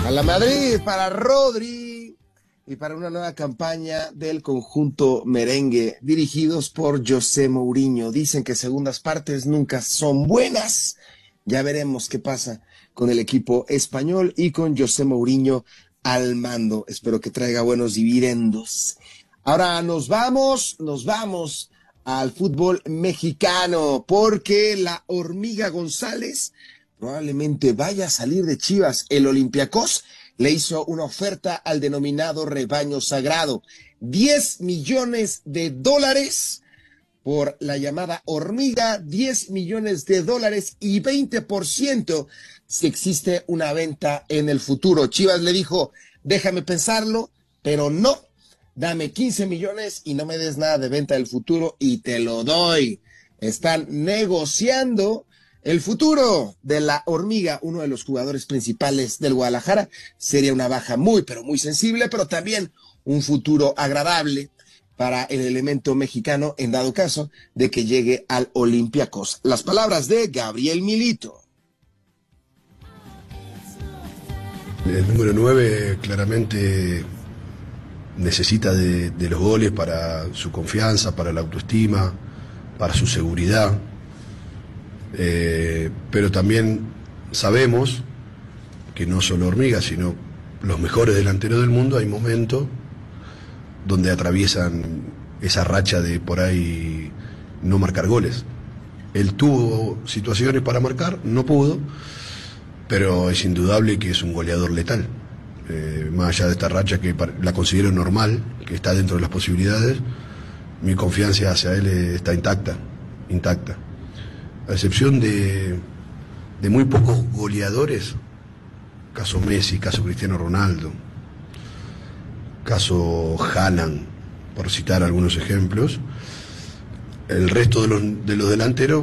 A la Madrid, para Rodri y para una nueva campaña del conjunto merengue dirigidos por José Mourinho. Dicen que segundas partes nunca son buenas. Ya veremos qué pasa con el equipo español y con José Mourinho al mando. Espero que traiga buenos dividendos. Ahora nos vamos al fútbol mexicano, porque la Hormiga González probablemente vaya a salir de Chivas. El Olympiacos le hizo una oferta al denominado rebaño sagrado. $10 millones por la llamada Hormiga, $10 millones y 20% si existe una venta en el futuro. Chivas le dijo, déjame pensarlo, pero no, dame 15 millones y no me des nada de venta del futuro y te lo doy. Están negociando el futuro de la Hormiga, uno de los jugadores principales del Guadalajara. Sería una baja muy, pero muy sensible, pero también un futuro agradable para el elemento mexicano en dado caso de que llegue al Olympiacos. Las palabras de Gabriel Milito. El número 9 claramente necesita de los goles para su confianza, para la autoestima, para su seguridad. Pero también sabemos que no solo Hormiga, sino los mejores delanteros del mundo, hay momentos donde atraviesan esa racha de por ahí no marcar goles. Él tuvo situaciones para marcar, no pudo, pero es indudable que es un goleador letal. Más allá de esta racha que la considero normal, que está dentro de las posibilidades, mi confianza hacia él está intacta. A excepción de muy pocos goleadores, caso Messi, caso Cristiano Ronaldo, caso Haaland, por citar algunos ejemplos, el resto de los delanteros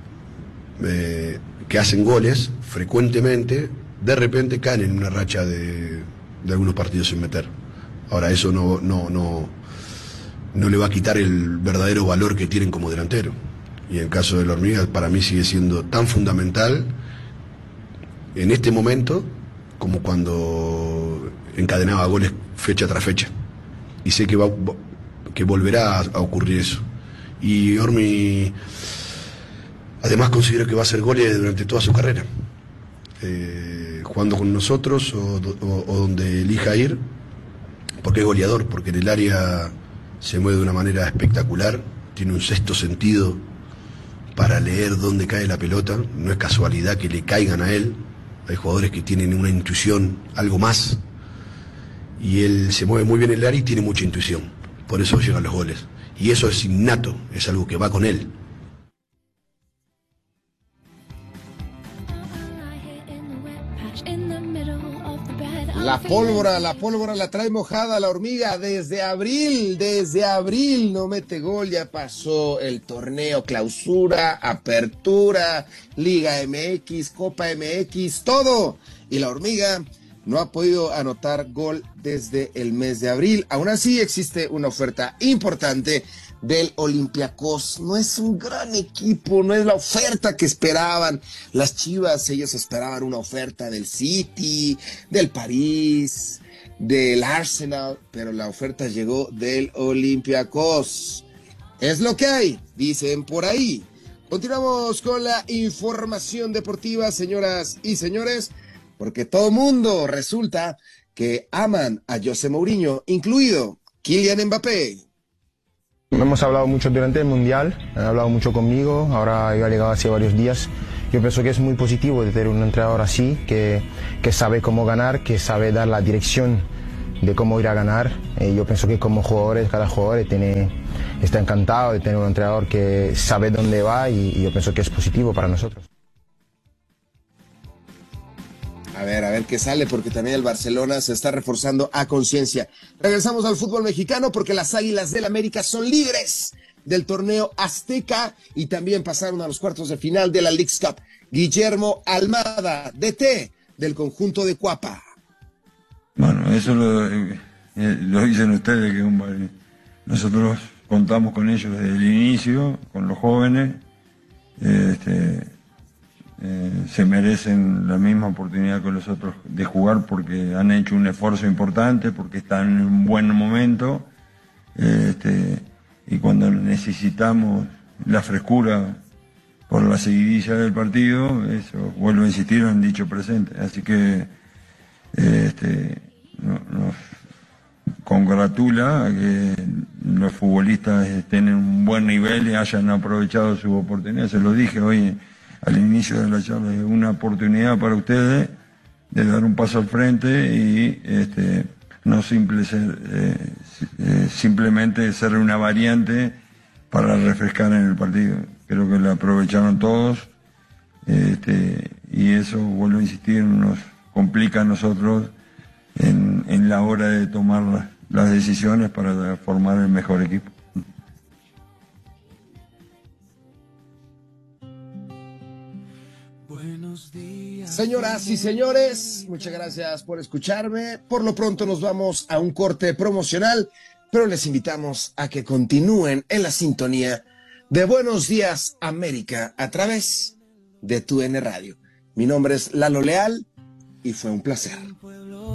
que hacen goles frecuentemente, de repente caen en una racha de algunos partidos sin meter. Ahora, eso no le va a quitar el verdadero valor que tienen como delantero. Y en el caso de la Hormiga, para mí sigue siendo tan fundamental en este momento como cuando encadenaba goles fecha tras fecha. Y sé que volverá a ocurrir eso. Y Hormi, además, considero que va a hacer goles durante toda su carrera. Jugando con nosotros o donde elija ir, porque es goleador, porque en el área se mueve de una manera espectacular, tiene un sexto sentido para leer dónde cae la pelota, no es casualidad que le caigan a él, hay jugadores que tienen una intuición, algo más, y él se mueve muy bien en el área y tiene mucha intuición, por eso llegan los goles, y eso es innato, es algo que va con él. La pólvora la trae mojada la Hormiga desde abril no mete gol, ya pasó el torneo Clausura, Apertura, Liga MX, Copa MX, todo, y la Hormiga no ha podido anotar gol desde el mes de abril. Aún así existe una oferta importante del Olympiacos. No es un gran equipo, no es la oferta que esperaban las Chivas. Ellos esperaban una oferta del City, del París, del Arsenal, pero la oferta llegó del Olympiacos. Es lo que hay, dicen por ahí. Continuamos con la información deportiva, señoras y señores, porque todo mundo resulta que aman a José Mourinho, incluido Kylian Mbappé. Hemos hablado mucho durante el Mundial, han hablado mucho conmigo, ahora yo he llegado hace varios días. Yo pienso que es muy positivo de tener un entrenador así, que sabe cómo ganar, que sabe dar la dirección de cómo ir a ganar. Yo pienso que como jugadores, cada jugador está encantado de tener un entrenador que sabe dónde va y yo pienso que es positivo para nosotros. A ver qué sale, porque también el Barcelona se está reforzando a conciencia. Regresamos al fútbol mexicano porque las Águilas del América son líderes del torneo Azteca y también pasaron a los cuartos de final de la Leagues Cup. Guillermo Almada, DT del conjunto de Cuapa. Bueno, eso lo dicen ustedes, que nosotros contamos con ellos desde el inicio, con los jóvenes. se merecen la misma oportunidad que los otros de jugar porque han hecho un esfuerzo importante, porque están en un buen momento, y cuando necesitamos la frescura por la seguidilla del partido, eso, vuelvo a insistir, han dicho presente. Así que nos congratula que los futbolistas estén en un buen nivel y hayan aprovechado su oportunidad. Se lo dije hoy al inicio de la charla, es una oportunidad para ustedes de dar un paso al frente y no simplemente ser una variante para refrescar en el partido. Creo que lo aprovecharon todos, y eso, vuelvo a insistir, nos complica a nosotros en la hora de tomar las decisiones para formar el mejor equipo. Señoras y señores, muchas gracias por escucharme. Por lo pronto nos vamos a un corte promocional, pero les invitamos a que continúen en la sintonía de Buenos Días América a través de TUDN Radio. Mi nombre es Lalo Leal y fue un placer.